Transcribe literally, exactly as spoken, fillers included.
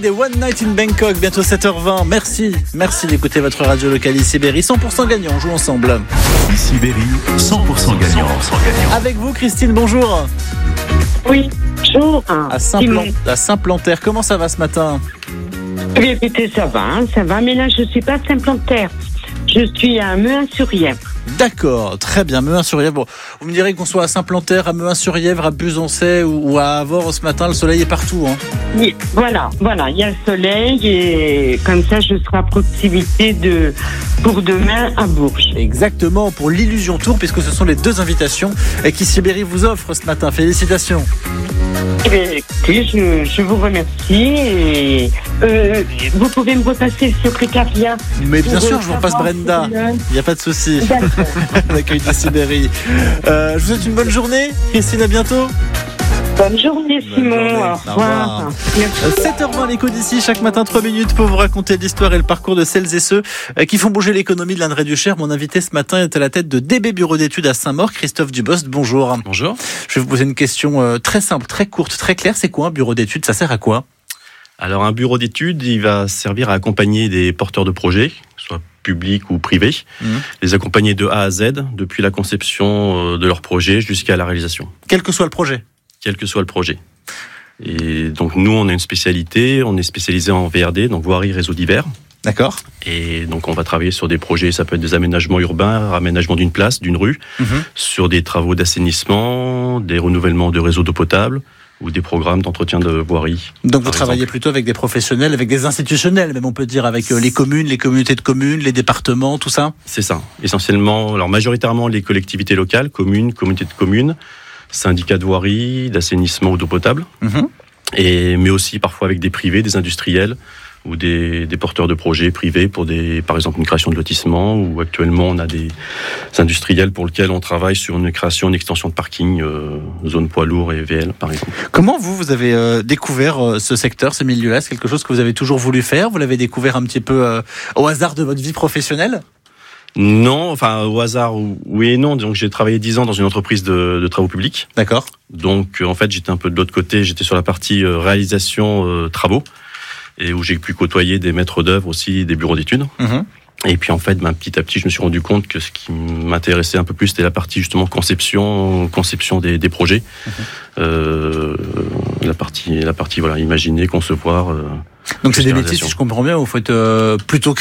Des One Night in Bangkok, bientôt sept heures vingt. Merci, merci d'écouter votre radio locale ici Berry. cent pour cent gagnant, on joue ensemble. Ici Berry, cent pour cent gagnant. Avec vous Christine, bonjour. Oui, bonjour. À Saint-Plan- à Saint-Planterre, comment ça va ce matin? Eh bien, écoutez, ça va, hein, ça va, mais là, je suis pas à Saint-Planterre. Je suis à Mehun-sur-Yèvre. D'accord, très bien, Mehun-sur-Yèvre. Bon, vous me direz qu'on soit à Saint-Planterre, à Mehun-sur-Yèvre, à Buzancais ou, ou à Avord ce matin, le soleil est partout. Hein. Oui, voilà, voilà, il y a le soleil et comme ça, je serai à proximité de pour demain à Bourges. Exactement, pour l'Illusion Tour, puisque ce sont les deux invitations qu'Ici Berry vous offre ce matin. Félicitations. Eh bien, écoutez, je, je vous remercie et euh, vous pouvez me repasser le secrétariat. Mais bien pour, sûr, euh, je vous repasse savoir Brenda. si, euh, Il n'y a pas de souci. D'accord. L'accueil d'Ici Berry. Euh, je vous souhaite une bonne journée. Christine, à bientôt. Bonne journée, Bonne Simon. journée. Au Au revoir. revoir. Merci. sept heures vingt, l'écho d'ici, chaque matin trois minutes pour vous raconter l'histoire et le parcours de celles et ceux qui font bouger l'économie de l'Indre-et-du-Cher. Mon invité ce matin est à la tête de D B Bureau d'études à Saint-Maur, Christophe Dubost. Bonjour. Bonjour. Je vais vous poser une question euh, très simple, très courte, très claire. C'est quoi un bureau d'études? Ça sert à quoi? Alors un bureau d'études, il va servir à accompagner des porteurs de projets, soit publics ou privés, Mmh. les accompagner de A à Z, depuis la conception de leur projet jusqu'à la réalisation, Quel que soit le projet. quel que soit le projet. Et donc nous, on a une spécialité, on est spécialisé en V R D, donc voirie réseau divers. D'accord. Et donc on va travailler sur des projets, ça peut être des aménagements urbains, aménagement d'une place, d'une rue, Mmh. sur des travaux d'assainissement, des renouvellements de réseaux d'eau potable, ou des programmes d'entretien de voirie. Donc vous par travaillez exemple. plutôt avec des professionnels, avec des institutionnels, même on peut dire, avec euh, les communes, les communautés de communes, les départements, tout ça? C'est ça. Essentiellement, alors majoritairement les collectivités locales, communes, communautés de communes, syndicats de voirie, d'assainissement ou d'eau potable, Mmh. et, mais aussi parfois avec des privés, des industriels ou des, des porteurs de projets privés pour des, par exemple une création de lotissement, ou actuellement on a des industriels pour lesquels on travaille sur une création, une extension de parking, euh, zone poids lourd et V L par exemple. Comment vous, vous avez euh, découvert euh, ce secteur, ce milieu-là? C'est quelque chose que vous avez toujours voulu faire? Vous l'avez découvert un petit peu euh, au hasard de votre vie professionnelle? Non, enfin au hasard, oui et non. Donc j'ai travaillé dix ans dans une entreprise de, de travaux publics. D'accord. Donc en fait j'étais un peu de l'autre côté, j'étais sur la partie euh, réalisation euh, travaux, et où j'ai pu côtoyer des maîtres d'œuvre aussi, des bureaux d'études. Mmh. Et puis en fait, ben, petit à petit, je me suis rendu compte que ce qui m'intéressait un peu plus, c'était la partie justement conception, conception des, des projets, Mmh. euh, la partie, la partie voilà, imaginer, concevoir. Euh, Donc c'est des jusqu'à métiers, réalisation. si je comprends bien, où il faut être euh, plutôt